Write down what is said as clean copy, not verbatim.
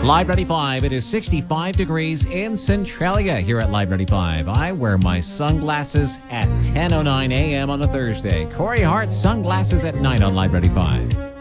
Live 95, it is 65 degrees in Centralia here at Live 95. I wear my sunglasses at 10:09 a.m. on a Thursday. Corey Hart, Sunglasses at Night on Live 95.